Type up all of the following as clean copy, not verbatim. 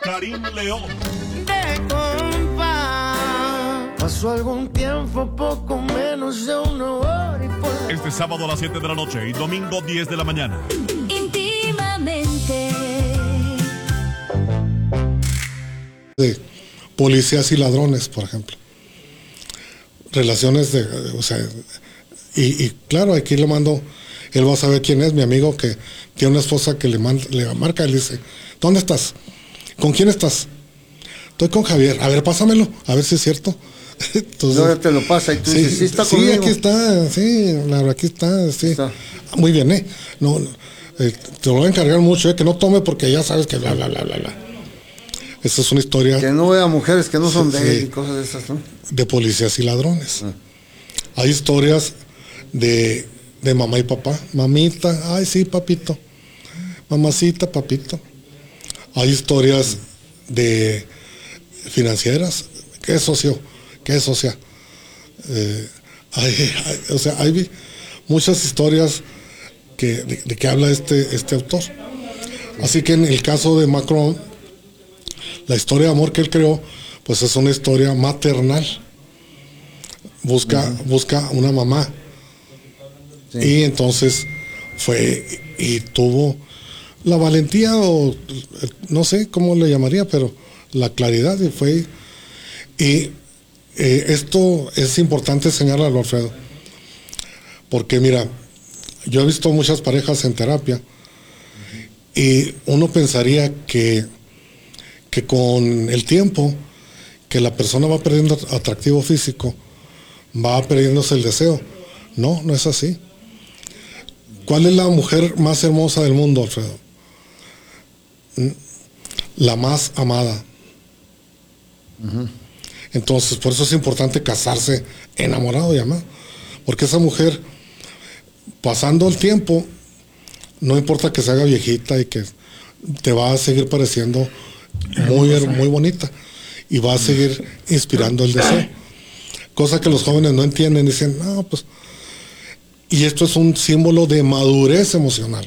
Karim León. De compa, pasó algún tiempo, poco menos de una hora y por... Este sábado a las 7 de la noche y domingo 10 de la mañana. Íntimamente. De policías y ladrones, por ejemplo. Relaciones de, o sea, y claro, aquí le mando, él va a saber quién es, mi amigo que tiene una esposa que le marca y le dice, ¿dónde estás? ¿Con quién estás? Estoy con Javier. A ver, pásamelo, a ver si es cierto. Entonces, luego te lo pasa y tú dices, sí está conmigo. Sí, aquí está, sí, claro, aquí está, sí. Está. Muy bien, no, te lo voy a encargar mucho, que no tome porque ya sabes que bla, bla, bla, bla, bla. Esta es una historia. Que no vea mujeres que no son de él y cosas de esas, ¿no? De policías y ladrones. Hay historias de mamá y papá. Mamita, ay sí, papito. Mamacita, papito. Hay historias de financieras. ¿Qué es socio? ¿Qué es socia? Hay muchas historias de que habla este autor. Así que en el caso de Macron, la historia de amor que él creó, pues es una historia maternal. Busca una mamá. Sí. Y entonces fue y tuvo la valentía, o no sé cómo le llamaría, pero la claridad, y fue. Y esto es importante señalarlo, Alfredo, porque mira, yo he visto muchas parejas en terapia y uno pensaría que con el tiempo que la persona va perdiendo atractivo físico, va perdiéndose el deseo. No, no es así. ¿Cuál es la mujer más hermosa del mundo, Alfredo? La más amada. Entonces, por eso es importante casarse enamorado y amado. Porque esa mujer, pasando el tiempo, no importa que se haga viejita y que te va a seguir pareciendo muy bonita y va a seguir inspirando el deseo, cosa que los jóvenes no entienden. Dicen, no, pues, y esto es un símbolo de madurez emocional.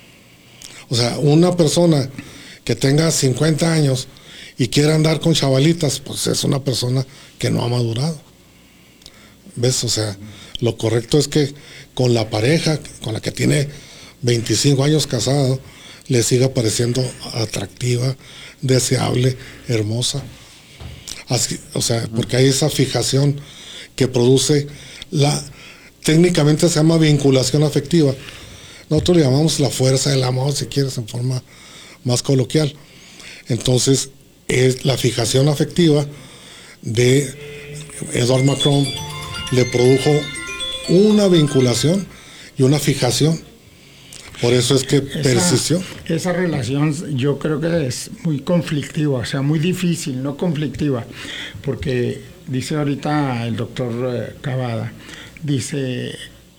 O sea, una persona que tenga 50 años y quiera andar con chavalitas, pues es una persona que no ha madurado. ¿Ves? O sea, lo correcto es que con la pareja con la que tiene 25 años casado, le siga pareciendo atractiva, deseable, hermosa. Así, o sea, porque hay esa fijación que produce técnicamente se llama vinculación afectiva. Nosotros le llamamos la fuerza del amor, si quieres, en forma más coloquial. Entonces, es la fijación afectiva de Edward Macron le produjo una vinculación y una fijación. Por eso es que persistió. Esa relación yo creo que es muy conflictiva, o sea, muy difícil, no conflictiva, porque dice ahorita el doctor Cavada, dice,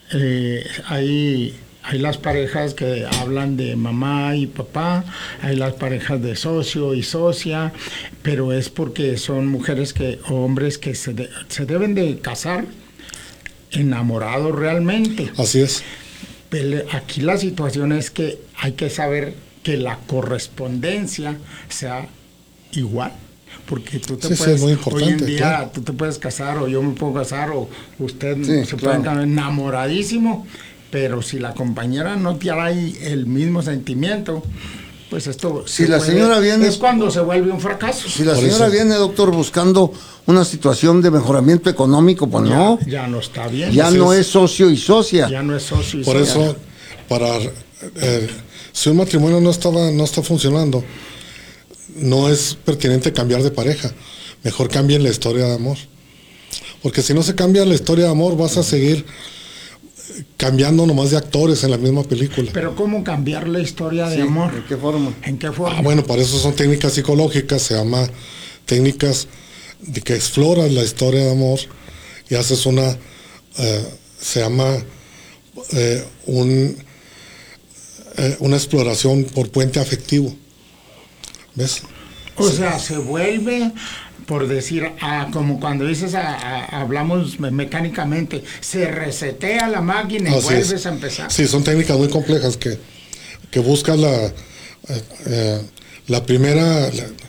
hay las parejas que hablan de mamá y papá, hay las parejas de socio y socia, pero es porque son mujeres o hombres que se deben de casar enamorados realmente. Así es. Pero aquí la situación es que hay que saber que la correspondencia sea igual. Porque tú te puedes, es muy importante, hoy en día, claro, tú te puedes casar, o yo me puedo casar, o usted se claro, puede casar enamoradísimo, pero si la compañera no tiene el mismo sentimiento, pues esto si la señora viene, es cuando se vuelve un fracaso. Si la señora viene, doctor, buscando una situación de mejoramiento económico, pues ya no está bien. Ya no es socio y socia. Ya no es socio y socia. Por eso, si un matrimonio no está funcionando, no es pertinente cambiar de pareja. Mejor cambien la historia de amor. Porque si no se cambia la historia de amor, vas a seguir cambiando nomás de actores en la misma película. Pero ¿cómo cambiar la historia de amor? ¿En qué forma? ¿En qué forma? Bueno, para eso son técnicas psicológicas, se llama técnicas de que exploras la historia de amor y haces se llama una exploración por puente afectivo. ¿Ves? O sea, se vuelve, por decir, como cuando dices, hablamos mecánicamente, se resetea la máquina y vuelves a empezar. Sí, son técnicas muy complejas que buscas la primera,